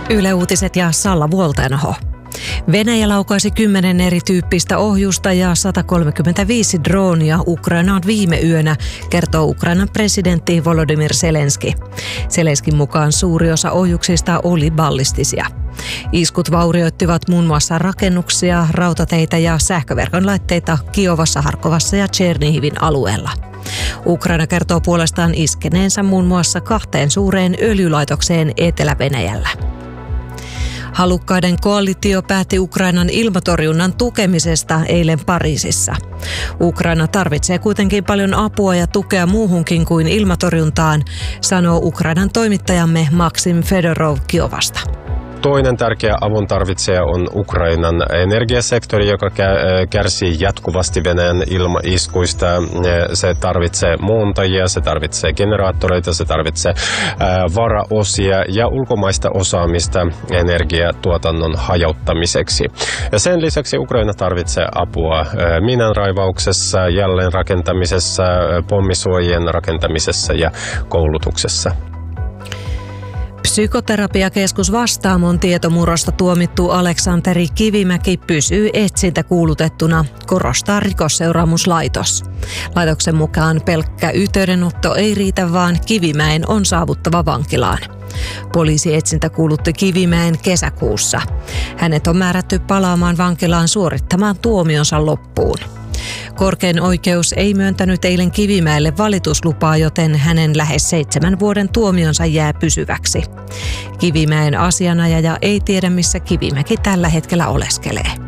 Yle Uutiset ja Salla Vuoltenho. Venäjä laukaisi 10 erityyppistä ohjusta ja 135 droonia Ukrainaan viime yönä, kertoo Ukrainan presidentti Volodymyr Zelenski. Zelenskin mukaan suuri osa ohjuksista oli ballistisia. Iskut vaurioittivat muun muassa rakennuksia, rautateitä ja sähköverkon laitteita Kiovassa, Harkovassa ja Tšernihivin alueella. Ukraina kertoo puolestaan iskeneensä muun muassa 2 suureen öljylaitokseen Etelä-Venäjällä. Halukkaiden koalitio päätti Ukrainan ilmatorjunnan tukemisesta eilen Pariisissa. Ukraina tarvitsee kuitenkin paljon apua ja tukea muuhunkin kuin ilmatorjuntaan, sanoo Ukrainan toimittajamme Maksim Fedorov Kiovasta. Toinen tärkeä avun tarvitsija on Ukrainan energiasektori, joka kärsii jatkuvasti Venäjän ilmaiskuista. Se tarvitsee muuntajia, se tarvitsee generaattoreita, se tarvitsee varaosia ja ulkomaista osaamista energiatuotannon hajauttamiseksi. Ja sen lisäksi Ukraina tarvitsee apua miinanraivauksessa, jälleenrakentamisessa, pommisuojien rakentamisessa ja koulutuksessa. Psykoterapiakeskus Vastaamon tietomurrosta tuomittu Aleksanteri Kivimäki pysyy etsintäkuulutettuna, korostaa Rikosseuraamuslaitos. Laitoksen mukaan pelkkä yhteydenotto ei riitä, vaan Kivimäen on saavuttava vankilaan. Poliisi etsintäkuulutti Kivimäen kesäkuussa. Hänet on määrätty palaamaan vankilaan suorittamaan tuomionsa loppuun. Korkein oikeus ei myöntänyt eilen Kivimäelle valituslupaa, joten hänen lähes 7 vuoden tuomionsa jää pysyväksi. Kivimäen asianajaja ei tiedä, missä Kivimäki tällä hetkellä oleskelee.